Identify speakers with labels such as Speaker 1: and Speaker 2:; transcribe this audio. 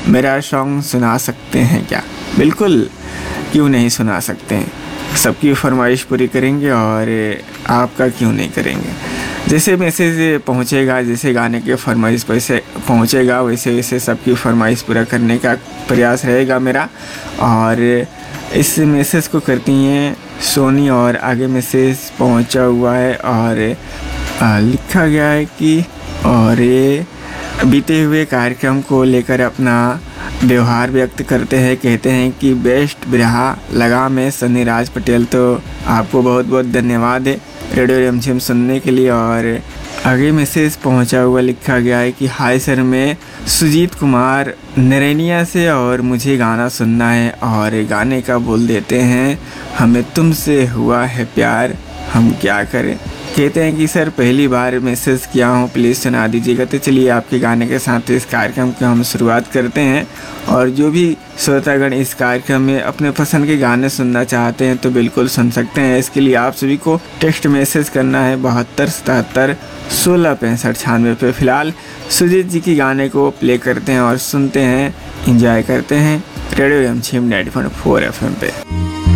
Speaker 1: मेरा सॉन्ग सुना सकते हैं क्या? बिल्कुल, क्यों नहीं सुना सकते हैं। सबकी फरमाइश पूरी करेंगे और आपका क्यों नहीं करेंगे। जैसे मैसेज पहुंचेगा, जैसे गाने के फरमाइश वैसे पहुंचेगा, वैसे वैसे सबकी फरमाइश पूरा करने का प्रयास रहेगा मेरा। और इस मैसेज को करती हैं सोनी और आगे मैसेज पहुंचा हुआ है और लिखा गया है कि और ये बीते हुए कार्यक्रम को लेकर अपना व्यवहार व्यक्त करते हैं। कहते हैं कि बेस्ट बिरहा लगा मैं सनी राज पटेल। तो आपको बहुत बहुत धन्यवाद है रेडियो रिमझिम सुनने के लिए। और आगे मैसेज पहुंचा हुआ लिखा गया है कि हाय सर, मैं सुजीत कुमार नरेनिया से और मुझे गाना सुनना है। और गाने का बोल देते हैं हमें तुमसे हुआ है प्यार, हम क्या करें। कहते हैं कि सर पहली बार मैसेज किया हूँ, प्लीज़ सुना दीजिएगा। तो चलिए आपके गाने के साथ इस कार्यक्रम की हम शुरुआत करते हैं। और जो भी श्रोतागण इस कार्यक्रम में अपने पसंद के गाने सुनना चाहते हैं तो बिल्कुल सुन सकते हैं। इसके लिए आप सभी को टेक्स्ट मैसेज करना है 72 77 16 65 96 पे। फिलहाल सुजीत जी की गाने को प्ले करते हैं और सुनते हैं, इंजॉय करते हैं रेडियो रिमझिम 90.4 FM पे।